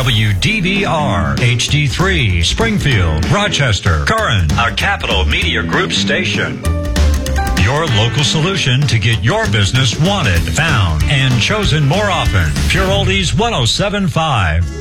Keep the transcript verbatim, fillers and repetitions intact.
W D B R, H D three, Springfield, Rochester, Curran, a Capital Media Group station. Your local solution to get your business wanted, found, and chosen more often. Pure Oldies one oh seven point five.